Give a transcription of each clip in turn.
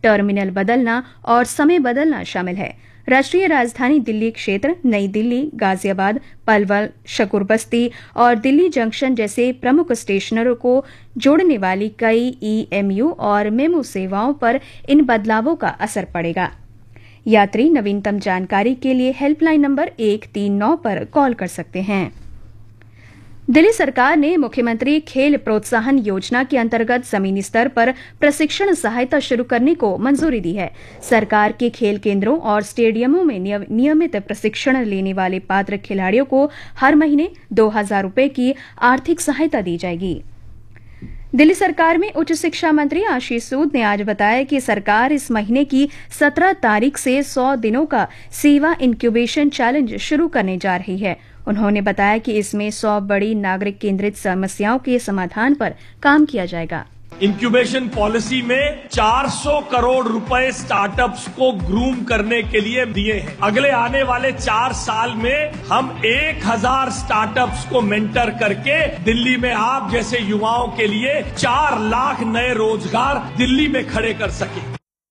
Terminal बदलना और समय बदलना शामिल है। राष्ट्रीय राजधानी दिल्ली क्षेत्र, नई दिल्ली, गाजियाबाद, पलवल, शकूरबस्ती और दिल्ली जंक्शन जैसे प्रमुख स्टेशनों को जोड़ने वाली कई EMU और मेमू सेवाओं पर इन बदलावों का असर पड़ेगा। यात्री नवीनतम जानकारी के लिए हेल्पलाइन नंबर 139 पर कॉल कर सकते हैं। दिल्ली सरकार ने मुख्यमंत्री खेल प्रोत्साहन योजना के अंतर्गत जमीनी स्तर पर प्रशिक्षण सहायता शुरू करने को मंजूरी दी है। सरकार के खेल केंद्रों और स्टेडियमों में नियमित प्रशिक्षण लेने वाले पात्र खिलाड़ियों को हर महीने 2,000 रुपये की आर्थिक सहायता दी जाएगी। दिल्ली सरकार में उच्च शिक्षा मंत्री आशीष सूद ने आज बताया कि सरकार इस महीने की 17 तारीख से 100 दिनों का सेवा इंक्यूबेशन चैलेंज शुरू करने जा रही है। उन्होंने बताया कि इसमें 100 बड़ी नागरिक केंद्रित समस्याओं के समाधान पर काम किया जाएगा। इंक्यूबेशन पॉलिसी में 400 करोड़ रुपए स्टार्टअप्स को ग्रूम करने के लिए दिए हैं। अगले आने वाले 4 साल में हम 1000 स्टार्टअप्स को मेंटर करके दिल्ली में आप जैसे युवाओं के लिए 4 लाख नए रोजगार दिल्ली में खड़े कर सके।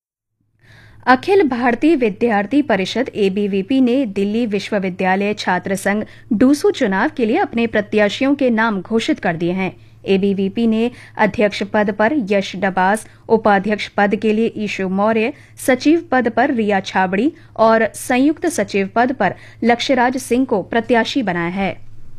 अखिल भारतीय विद्यार्थी परिषद ABVP ने दिल्ली विश्वविद्यालय छात्र संघ डूसू चुनाव के लिए अपने प्रत्याशियों के नाम घोषित कर दिए हैं। ABVP ने अध्यक्ष पद पर यश डबास, उपाध्यक्ष पद के लिए ईशु मौर्य, सचिव पद पर रिया छाबड़ी और संयुक्त सचिव पद पर लक्ष्यराज सिंह को प्रत्याशी बनाया है।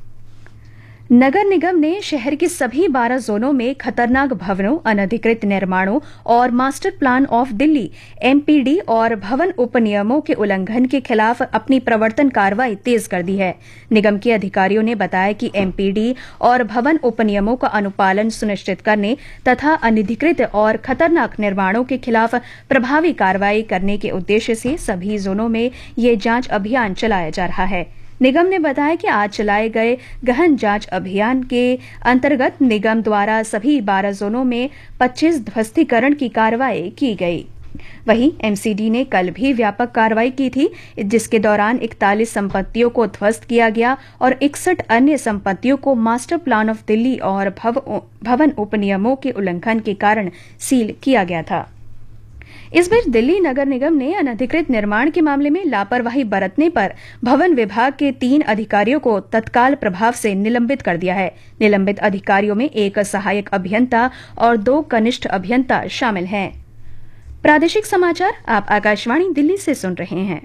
नगर निगम ने शहर के सभी 12 जोनों में खतरनाक भवनों, अनधिकृत निर्माणों और master plan of Delhi MPD और भवन उपनियमों के उल्लंघन के खिलाफ अपनी प्रवर्तन कार्रवाई तेज कर दी है। निगम के अधिकारियों ने बताया कि MPD और भवन उपनियमों का अनुपालन सुनिश्चित करने तथा अनधिकृत और खतरनाक निर्माणों के खिलाफ प्रभावी कार्रवाई करने के उद्देश्य से सभी जोनों में ये जांच अभियान चलाया जा रहा है। निगम ने बताया कि आज चलाए गए गहन जांच अभियान के अंतर्गत निगम द्वारा सभी 12 जोनों में 25 ध्वस्तीकरण की कार्रवाई की गई। वहीं MCD ने कल भी व्यापक कार्रवाई की थी, जिसके दौरान 41 संपत्तियों को ध्वस्त किया गया और 61 अन्य संपत्तियों को मास्टर प्लान ऑफ दिल्ली और भवन उपनियमों के उल्लंघन के कारण सील किया गया था। इस बीच दिल्ली नगर निगम ने अनधिकृत निर्माण के मामले में लापरवाही बरतने पर भवन विभाग के 3 अधिकारियों को तत्काल प्रभाव से निलंबित कर दिया है। निलंबित अधिकारियों में 1 सहायक अभियंता और 2 कनिष्ठ अभियंता शामिल हैं। प्रादेशिक समाचार आप आकाशवाणी दिल्ली से सुन रहे हैं।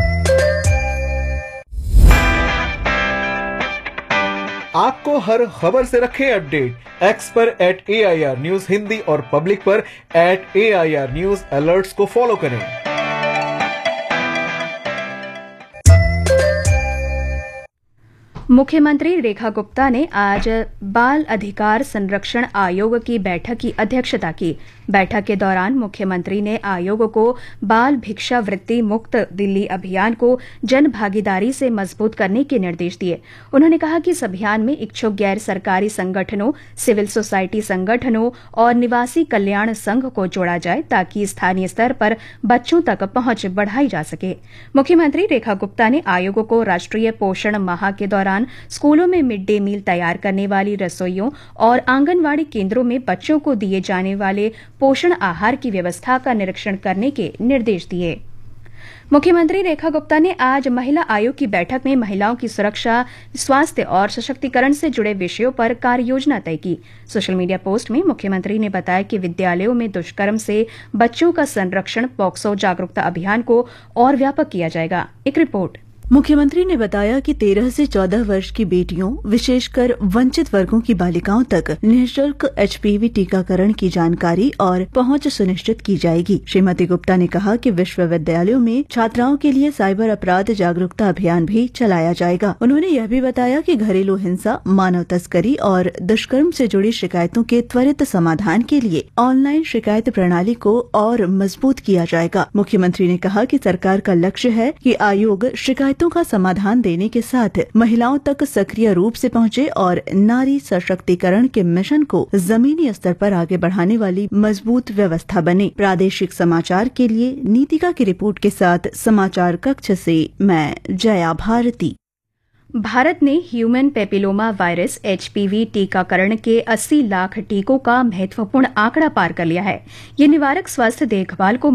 आपको हर खबर से रखें अपडेट। X पर @AIR न्यूज हिंदी और पब्लिक पर @AIR न्यूज अलर्ट्स को फॉलो करें। मुख्यमंत्री रेखा गुप्ता ने आज बाल अधिकार संरक्षण आयोग की बैठक की अध्यक्षता की। बैठक के दौरान मुख्यमंत्री ने आयोग को बाल भिक्षावृत्ति मुक्त दिल्ली अभियान को जन भागीदारी से मजबूत करने के निर्देश दिए। उन्होंने कहा कि इस अभियान में इच्छुक गैर सरकारी संगठनों, सिविल सोसाइटी संगठनों और निवासी कल्याण संघ को जोड़ा जाए ताकि स्थानीय स्तर पर बच्चों तक पहुंच बढ़ाई जा सके। मुख्यमंत्री रेखा गुप्ता ने आयोग को राष्ट्रीय पोषण माह के दौरान स्कूलों में मिड डे मील तैयार करने वाली रसोइयों और आंगनवाड़ी केंद्रों में बच्चों को दिए जाने वाले पोषण आहार की व्यवस्था का निरीक्षण करने के निर्देश दिए। मुख्यमंत्री रेखा गुप्ता ने आज महिला आयोग की बैठक में महिलाओं की सुरक्षा, स्वास्थ्य और सशक्तिकरण से जुड़े विषयों पर कार्य योजना तय की। सोशल मीडिया पोस्ट में मुख्यमंत्री ने बताया कि विद्यालयों में दुष्कर्म से बच्चों का संरक्षण पॉक्सो जागरूकता अभियान को और व्यापक किया जाएगा। एक रिपोर्ट। मुख्यमंत्री ने बताया कि 13 से 14 वर्ष की बेटियों, विशेषकर वंचित वर्गों की बालिकाओं तक निःशुल्क HPV टीकाकरण की जानकारी और पहुंच सुनिश्चित की जाएगी। श्रीमती गुप्ता ने कहा कि विश्वविद्यालयों में छात्राओं के लिए साइबर अपराध जागरूकता अभियान भी चलाया जाएगा। उन्होंने यह भी बताया कि घरेलू हिंसा, मानव तस्करी और दुष्कर्म से जुड़ी शिकायतों के त्वरित समाधान के लिए ऑनलाइन शिकायत प्रणाली को और मजबूत किया जाएगा। मुख्यमंत्री ने कहा कि सरकार का लक्ष्य है कि आयोग शिकायतों का समाधान देने के साथ महिलाओं तक सक्रिय रूप से पहुंचे और नारी सशक्तिकरण के मिशन को जमीनी स्तर पर आगे बढ़ाने वाली मजबूत व्यवस्था बने। प्रादेशिक समाचार के लिए नीतिका की रिपोर्ट के साथ समाचार कक्ष से मैं जया भारती। भारत ने ह्यूमन पेपिलोमा वायरस HPV टीकाकरण के 80 लाख टीकों का महत्वपूर्ण आंकड़ा पार कर लिया है। ये निवारक स्वास्थ्य देखभाल को